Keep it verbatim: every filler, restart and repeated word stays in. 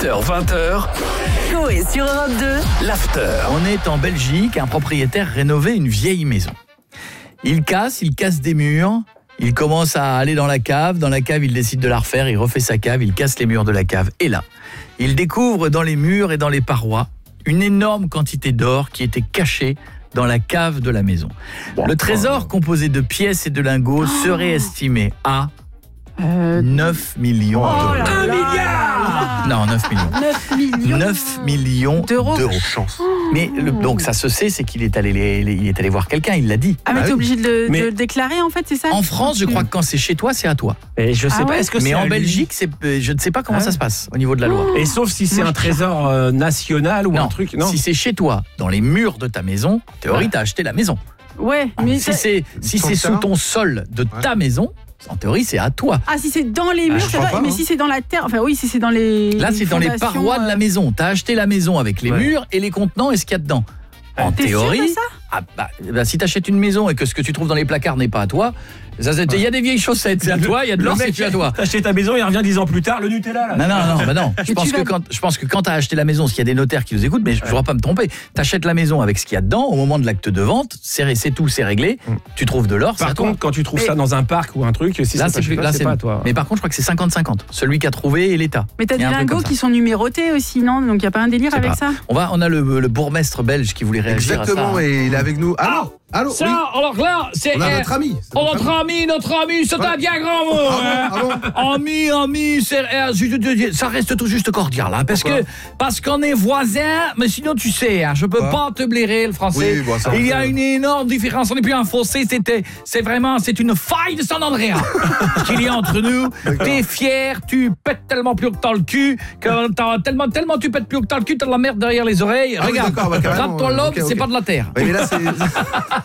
heures vingt heures. Coé sur Europe deux. L'after. On est en Belgique, un propriétaire rénovait une vieille maison. Il casse, il casse des murs, il commence à aller dans la cave, dans la cave il décide de la refaire, il refait sa cave, il casse les murs de la cave. Et là, il découvre dans les murs et dans les parois une énorme quantité d'or qui était cachée dans la cave de la maison. Le trésor composé de pièces et de lingots oh. serait estimé à euh... neuf millions oh d'euros. un milliard Non, neuf millions. neuf millions neuf millions d'euros. d'euros. Chance. Mais le, donc ça se sait, c'est qu'il est allé, les, les, il est allé voir quelqu'un, il l'a dit. Ah mais ah, t'es oui. obligé de le, mais de le déclarer en fait, c'est ça? En France, je crois que quand c'est chez toi, c'est à toi. Et je sais ah pas, ouais est-ce que mais c'est en à Belgique, c'est, je ne sais pas comment ah. ça se passe au niveau de la loi. Et sauf si c'est Moi, un trésor euh, national ou non, un truc. Non. Si c'est chez toi, dans les murs de ta maison, en théorie, t'as acheté la maison. Ouais, mais si c'est si c'est sous ton sol de ouais. ta maison, en théorie, c'est à toi. Ah, si c'est dans les murs, ah, c'est vrai, mais si c'est dans la terre, enfin oui, si c'est dans les Là, c'est dans les parois euh... de la maison. T'as acheté la maison avec les ouais. murs et les contenants et ce qu'il y a dedans. En T'es théorie, sûr de ça ah, bah, bah, si t'achètes une maison et que ce que tu trouves dans les placards n'est pas à toi, il ouais. y a des vieilles chaussettes, c'est à toi, il y a de l'or, c'est à toi. T'as acheté ta maison et il revient dix ans plus tard, le Nutella là. Non, non, non, bah non. Je pense, que quand, je pense que quand t'as acheté la maison, s'il y a des notaires qui nous écoutent, mais je ne ouais. pas me tromper, t'achètes la maison avec ce qu'il y a dedans, au moment de l'acte de vente, c'est, c'est tout, c'est réglé, mm. tu trouves de l'or, par c'est contre, à toi. quand tu trouves mais... ça dans un parc ou un truc, si là, c'est, c'est, pas, là, c'est, c'est pas à toi. Mais par contre, je crois que c'est cinquante cinquante. Celui qui a trouvé et l'État. Mais t'as des lingots qui sont numérotés aussi, non? Donc il n'y a pas un délire avec ça? On va, on a le, le bourgmestre belge qui voulait réagir à ça. Exactement, et il est avec nous. Allô? Allô? Ça, oui. Alors là, c'est... On a notre ami. Oh, notre ami, notre ami, c'est ouais. un bien grand mot. Ah bon, ah bon. Ami, ami, c'est... Ça reste tout juste cordial, hein, parce que parce qu'on est voisins, mais sinon tu sais, hein, je peux ah. pas te blairer le français. Oui, bon, ça il y a fait... une énorme différence, on n'est plus un fossé, c'était, c'est vraiment, c'est une faille de San Andrea qu'il y a entre nous. T'es fier, tu pètes tellement plus haut que t'as le cul, que t'as, tellement, tellement tu pètes plus haut que t'as le cul, t'as de la merde derrière les oreilles. Ah Regarde, oui, bah, gratte-toi l'homme, okay, okay. c'est pas de la terre. Oui, mais là, c'est...